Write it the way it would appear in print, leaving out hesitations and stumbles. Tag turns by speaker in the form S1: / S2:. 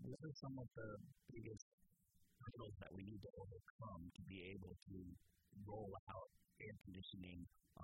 S1: what are some of the biggest hurdles that we need to overcome to be able to roll out air conditioning